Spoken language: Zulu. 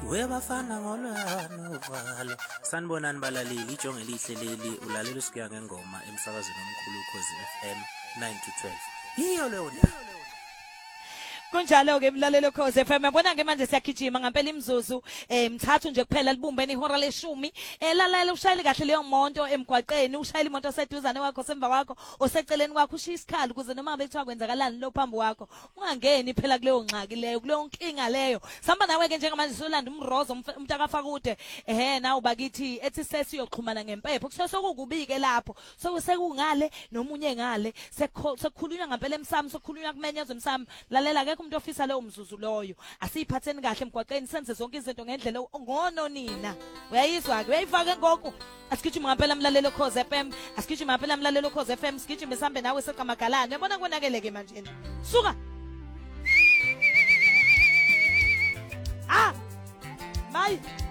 Webafana ngolwano uvalo. Sanibonani balaleli, ijonge lihle leli ulalela usikia ngengoma emsakazweni omkhulu ukhozi FM 9 to 12. Yiyo leyo ndaba. Kunjalo ke mlalelo Khoze FM yabona ke manje siyagijima ngempela imzuzu mthathu nje kuphela libumbene ihora leshumi lalela ushayele kahle leyo monto emgwaqeni ushayele imoto oseduzane wakho semva kwakho oseceleni kwakho ushiya isikhali ukuze noma bethiwa kwenzakalani lo phambi kwakho ungangeni phela kuleyo ngxaki leyo kuleyo nkinga leyo samba nawe ke njengamanje solanda umrozo umntaka kude nawu bakithi ethi sesiyoxhumana ngempepho kusesokubike lapho sekungale nomunye ngale sekukhulunywa ngempela emsamo sokukhulunywa kumenyezwe emsamo lalela ke umuntu ofisa leyo mzuzu loyo asiphatheni kahle emgwaqeni senze zonke izinto ngendlela ngono nina uyayizwa ke uyayifaka ngoku asigijima ngempela mlalelo Khoze FM asigijima ngempela mlalelo Khoze FM sigijime sambe nawe seqamagalani yabona konakele ke manje suka mayi